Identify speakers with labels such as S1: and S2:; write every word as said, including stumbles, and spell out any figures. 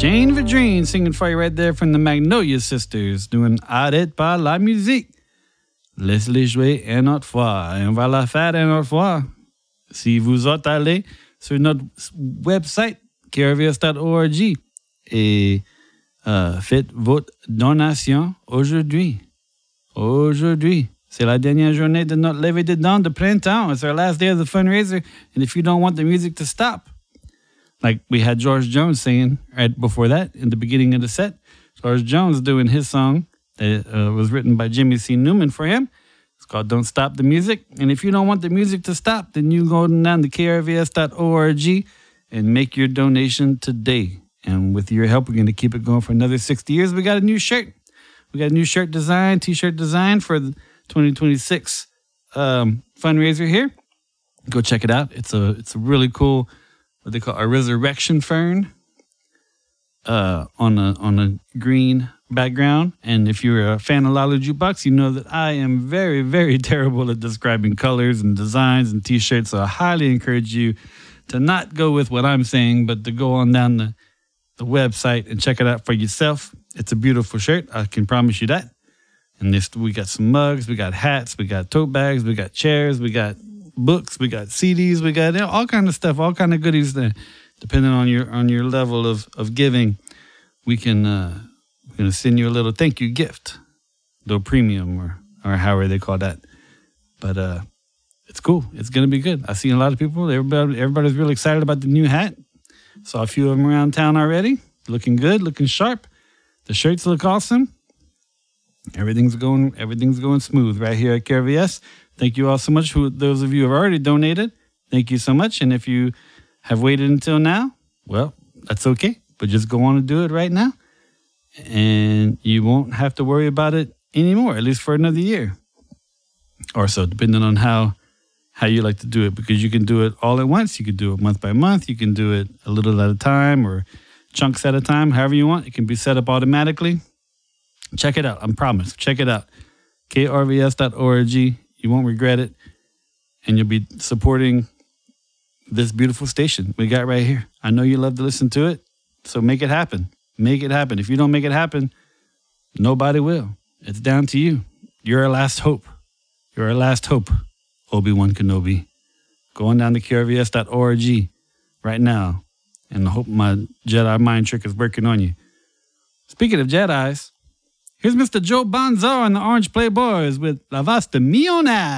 S1: Jane Vidrine singing for you right there from the Magnolia Sisters, doing Arrête pas la musique. Laisse-les jouer une autre fois. Et on va la faire une autre fois. Si vous êtes allé sur notre website, k r v s dot org, et euh, faites votre donation aujourd'hui. Aujourd'hui. C'est la dernière journée de notre levée de dons de printemps. It's our last day of the fundraiser. And if you don't want the music to stop, like we had George Jones saying right before that, in the beginning of the set, George Jones doing his song that uh, was written by Jimmy C. Newman for him. It's called Don't Stop the Music. And if you don't want the music to stop, then you go down to k r v s dot org and make your donation today. And with your help, we're going to keep it going for another sixty years. We got a new shirt. We got a new shirt design, T-shirt design for the twenty twenty-six um, fundraiser here. Go check it out. It's a it's a really cool, what they call a resurrection fern uh, on a on a green background. And if you're a fan of Lalo Jukebox, you know that I am very, very terrible at describing colors and designs and T-shirts. So I highly encourage you to not go with what I'm saying, but to go on down the, the website and check it out for yourself. It's a beautiful shirt. I can promise you that. And this, we got some mugs, we got hats, we got tote bags, we got chairs, we got books, we got C Ds, we got you know, all kind of stuff, all kind of goodies there. Depending on your on your level of, of giving, we can uh, we're gonna send you a little thank you gift, little premium or or however they call that. But uh, it's cool. It's gonna be good. I've seen a lot of people. Everybody everybody's really excited about the new hat. Saw a few of them around town already. Looking good, looking sharp. The shirts look awesome. Everything's going everything's going smooth right here at K R V S. Thank you all so much. Who those of you who have already donated, thank you so much. And if you have waited until now, well, that's okay. But just go on and do it right now. And you won't have to worry about it anymore, at least for another year. Or so, depending on how how you like to do it. Because you can do it all at once. You can do it month by month. You can do it a little at a time or chunks at a time, however you want. It can be set up automatically. Check it out. I promise. Check it out. k r v s dot org. You won't regret it. And you'll be supporting this beautiful station we got right here. I know you love to listen to it. So make it happen. Make it happen. If you don't make it happen, nobody will. It's down to you. You're our last hope. You're our last hope, Obi-Wan Kenobi. Go on down to k r v s dot org right now. And I hope my Jedi mind trick is working on you. Speaking of Jedis, here's Mister Joe Bonzo and the Orange Playboys with La Vasta Miona.